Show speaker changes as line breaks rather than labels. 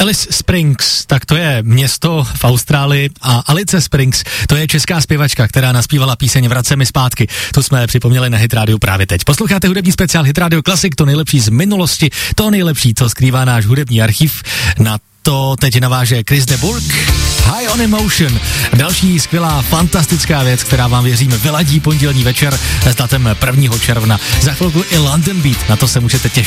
Alice Springs, tak to je město v Austrálii a Alice Springs, to je česká zpěvačka, která naspívala píseň Vrace mi zpátky. To jsme připomněli na Hit Radio právě teď. Posloucháte hudební speciál Hit Radio Classic, to nejlepší z minulosti, to nejlepší, co skrývá náš hudební archiv. Na to teď naváže Chris de Burgh, High on Emotion. Další skvělá, fantastická věc, která vám věříme vyladí pondělní večer s datem 1. června. Za chvilku i London Beat, na to se můžete těšit.